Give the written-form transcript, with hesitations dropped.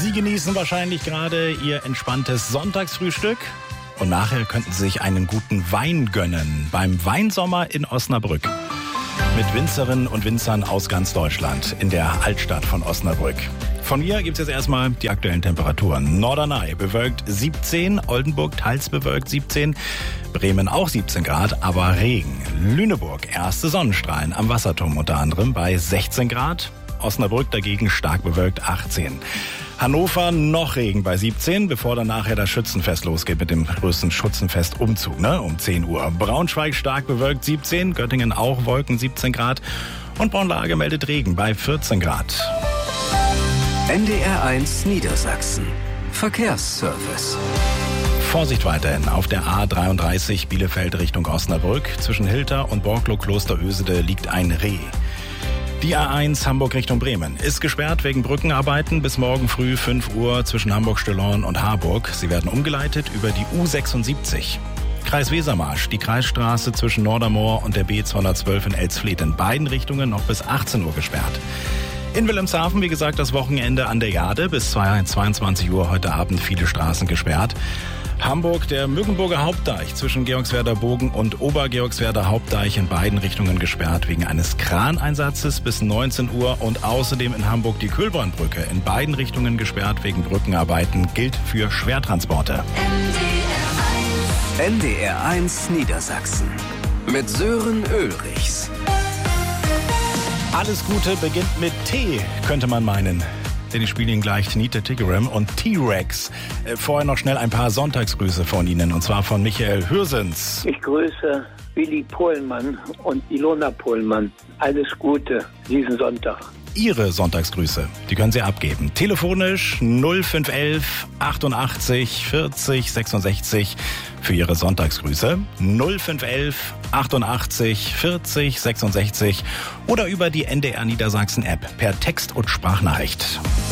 Sie genießen wahrscheinlich gerade Ihr entspanntes Sonntagsfrühstück. Und nachher könnten Sie sich einen guten Wein gönnen beim Weinsommer in Osnabrück. Mit Winzerinnen und Winzern aus ganz Deutschland in der Altstadt von Osnabrück. Von mir gibt es jetzt erstmal die aktuellen Temperaturen. Norderney bewölkt 17, Oldenburg teils bewölkt 17, Bremen auch 17 Grad, aber Regen. Lüneburg erste Sonnenstrahlen am Wasserturm unter anderem bei 16 Grad. Osnabrück dagegen stark bewölkt 18. Hannover noch Regen bei 17, bevor dann nachher das Schützenfest losgeht mit dem größten Schützenfest-Umzug, um 10 Uhr. Braunschweig stark bewölkt 17, Göttingen auch Wolken 17 Grad und Braunlage meldet Regen bei 14 Grad. NDR1 Niedersachsen. Verkehrsservice. Vorsicht weiterhin auf der A33 Bielefeld Richtung Osnabrück. Zwischen Hilter und Borklow-Klosterösede liegt ein Reh. Die A1 Hamburg Richtung Bremen ist gesperrt wegen Brückenarbeiten bis morgen früh 5 Uhr zwischen Hamburg-Stillorn und Harburg. Sie werden umgeleitet über die U76. Kreis Wesermarsch, die Kreisstraße zwischen Nordermoor und der B212 in Elsfleth in beiden Richtungen noch bis 18 Uhr gesperrt. In Wilhelmshaven, wie gesagt, das Wochenende an der Jade bis 22 Uhr heute Abend viele Straßen gesperrt. Hamburg, der Müggenburger Hauptdeich zwischen Georgswerder Bogen und Obergeorgswerder Hauptdeich in beiden Richtungen gesperrt wegen eines Kraneinsatzes bis 19 Uhr und außerdem in Hamburg die Kühlbrandbrücke in beiden Richtungen gesperrt wegen Brückenarbeiten, gilt für Schwertransporte. NDR1 Niedersachsen mit Sören Ulrichs. Alles Gute beginnt mit T, könnte man meinen. Denn ich spiele Ihnen gleich Nita Tiggeram und T-Rex. Vorher noch schnell ein paar Sonntagsgrüße von Ihnen, und zwar von Michael Hürsens. Ich grüße Willi Pohlmann und Ilona Pohlmann. Alles Gute diesen Sonntag. Ihre Sonntagsgrüße, die können Sie abgeben. Telefonisch 0511 88 40 66 für Ihre Sonntagsgrüße. 0511 88 40 66 oder über die NDR Niedersachsen App per Text- und Sprachnachricht.